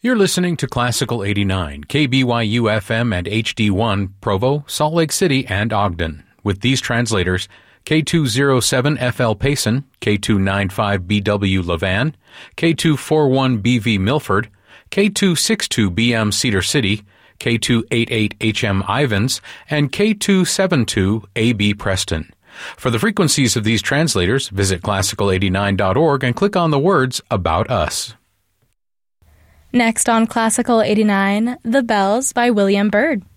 You're listening to Classical 89, KBYU FM and HD1, Provo, Salt Lake City, and Ogden. With these translators, K207FL Payson, K295BW Levan, K241BV Milford, K262BM Cedar City, K288HM Ivans, and K272AB Preston. For the frequencies of these translators, visit classical89.org and click on the words About Us. Next on Classical 89, The Bells by William Byrd.